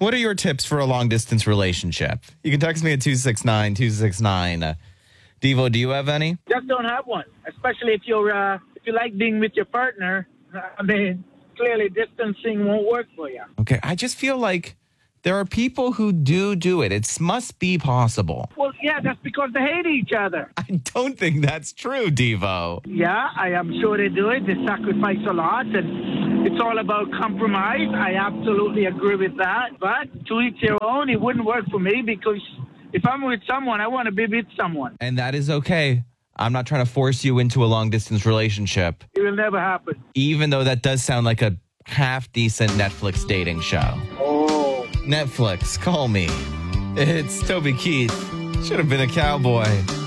What are your tips for a long distance relationship? You can text me at 269-269. Devo, do you have any? Just don't have one, especially if you like being with your partner. I mean, clearly distancing won't work for you. Okay, I just feel like there are people who do it. It must be possible. Well, yeah, that's because they hate each other. I don't think that's true, Devo. Yeah, I am sure they do it. They sacrifice a lot, and it's all about compromise. I absolutely agree with that. But to each their own, it wouldn't work for me because if I'm with someone, I want to be with someone. And that is okay. I'm not trying to force you into a long-distance relationship. It will never happen. Even though that does sound like a half-decent Netflix dating show. Oh. Netflix, call me. It's Toby Keith. Should have been a cowboy.